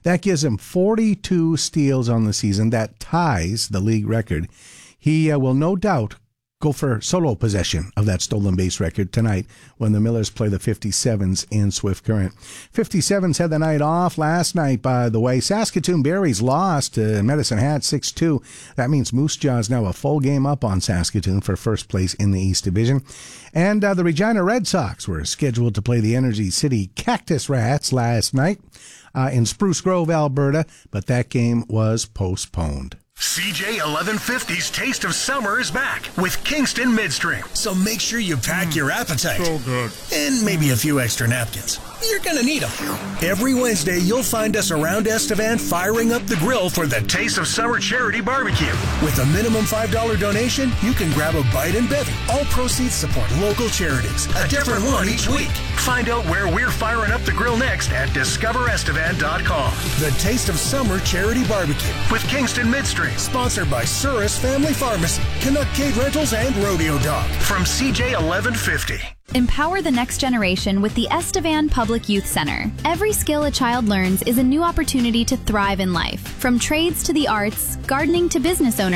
That gives him 42 steals on the season. That ties the league record. He will no doubt go for solo possession of that stolen base record tonight when the Millers play the 57s in Swift Current. 57s had the night off last night, by the way. Saskatoon Berries lost to Medicine Hat 6-2. That means Moose Jaws now a full game up on Saskatoon for first place in the East Division. And the Regina Red Sox were scheduled to play the Energy City Cactus Rats last night in Spruce Grove, Alberta, but that game was postponed. CJ 1150's Taste of Summer is back with Kingston Midstream. So make sure you pack your appetite. So good. And maybe a few extra napkins. You're going to need them. Every Wednesday, you'll find us around Estevan firing up the grill for the Taste of Summer Charity Barbecue. With a minimum $5 donation, you can grab a bite and bevy. All proceeds support local charities. A different one each week. Find out where we're firing up the grill next at discoverestevan.com. The Taste of Summer Charity Barbecue with Kingston Midstream. Sponsored by Surus Family Pharmacy, Canuck Cave Rentals, and Rodeo Dog. From CJ 1150. Empower the next generation with the Estevan Public Youth Center. Every skill a child learns is a new opportunity to thrive in life. From trades to the arts, gardening to business ownership.